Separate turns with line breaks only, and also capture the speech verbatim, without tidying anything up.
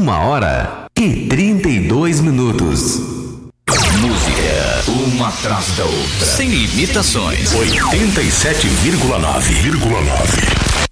Uma hora e trinta e dois minutos.
Música, uma atrás da outra. Sem limitações.
oitenta e sete vírgula nove.